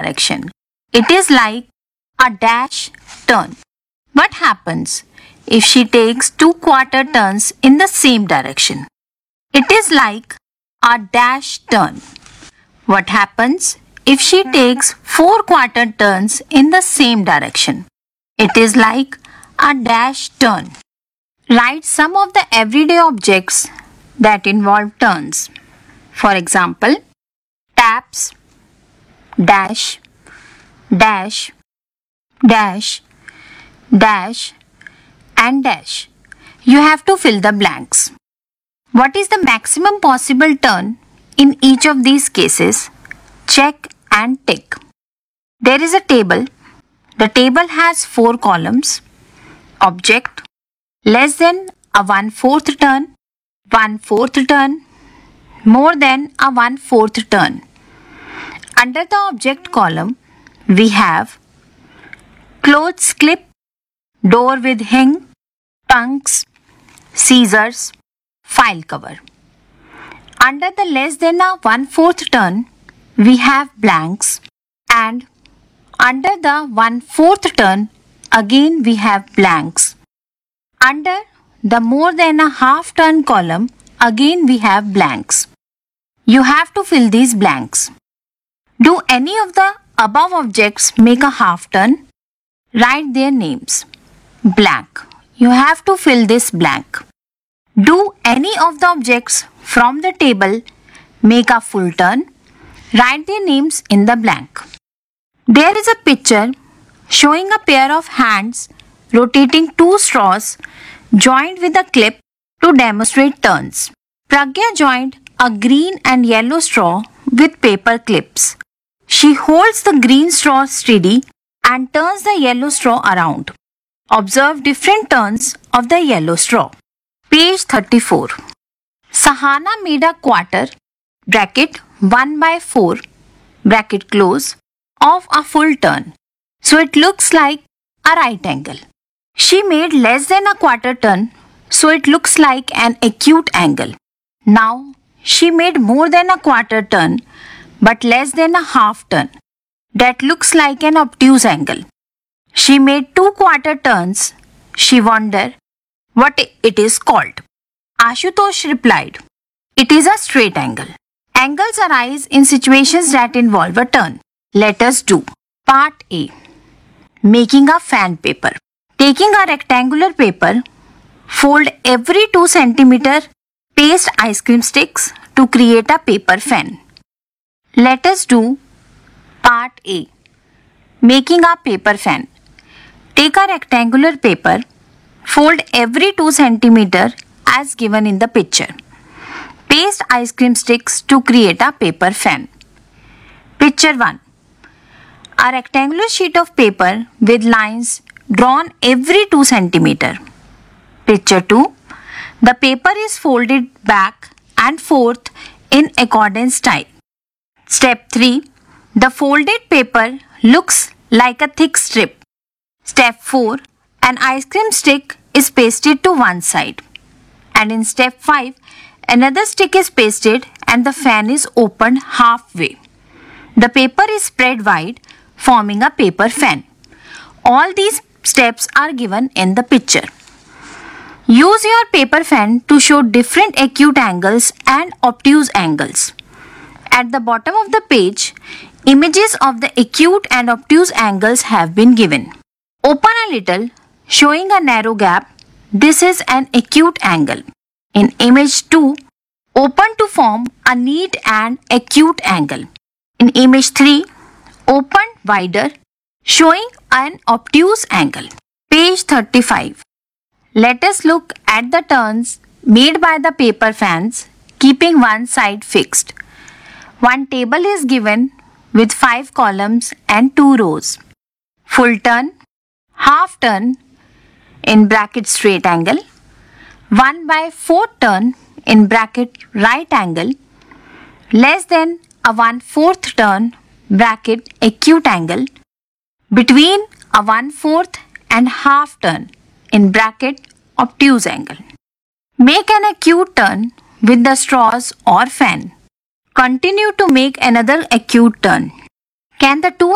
direction. It is like a dash turn. What happens if she takes 2/4 turns in the same direction? It is like a dash turn. What happens if she takes 4/4 turns in the same direction? It is like a dash turn. Write some of the everyday objects that involve turns. For example, taps, dash, dash, dash, dash, and dash. You have to fill the blanks. What is the maximum possible turn in each of these cases? Check and tick. There is a table. The table has 4 columns. Object, less than a 1/4 turn, 1/4 turn, more than a 1/4 turn. Under the object column, we have clothes clip, door with hing, trunks, scissors, file cover. Under the less than a 1/4 turn, we have blanks, and under the 1/4 turn, again we have blanks. Under the more than a half turn column, again we have blanks. You have to fill these blanks. Do any of the above objects make a half turn? Write their names. Blank. You have to fill this blank. Do any of the objects from the table make a full turn? Write their names in the blank. There is a picture showing a pair of hands rotating 2 straws joined with a clip to demonstrate turns. Pragya joined a green and yellow straw with paper clips. She holds the green straw steady and turns the yellow straw around. Observe different turns of the yellow straw. Page 34. Sahana made a quarter, bracket 1/4, bracket close, of a full turn. So it looks like a right angle. She made less than a quarter turn, so it looks like an acute angle. Now she made more than a quarter turn, but less than a half turn. That looks like an obtuse angle. She made 2/4 turns. She wondered what it is called. Ashutosh replied, "It is a straight angle." Angles arise in situations that involve a turn. Let us do. Part A. Making a fan paper. Taking a rectangular paper, fold every 2 cm, paste ice cream sticks to create a paper fan. Let us do Part A. Making a paper fan. Take a rectangular paper, fold every 2 cm as given in the picture. Paste ice cream sticks to create a paper fan. Picture 1. A rectangular sheet of paper with lines drawn every 2 cm. Picture 2. The paper is folded back and forth in accordance style. Step 3. The folded paper looks like a thick strip. Step 4. An ice cream stick is pasted to one side. And in step 5, another stick is pasted and the fan is opened halfway. The paper is spread wide, forming a paper fan. All these steps are given in the picture. Use your paper fan to show different acute angles and obtuse angles. At the bottom of the page, images of the acute and obtuse angles have been given. Open a little, showing a narrow gap. This is an acute angle. In image 2, open to form a neat and acute angle. In image 3, open wider, showing an obtuse angle. Page 35. Let us look at the turns made by the paper fans, keeping one side fixed. One table is given with 5 columns and 2 rows. Full turn, half turn in bracket straight angle, 1/4 turn in bracket right angle, less than a 1/4 turn bracket acute angle, between a 1/4 and half turn in bracket obtuse angle. Make an acute turn with the straws or fan. Continue to make another acute turn. Can the two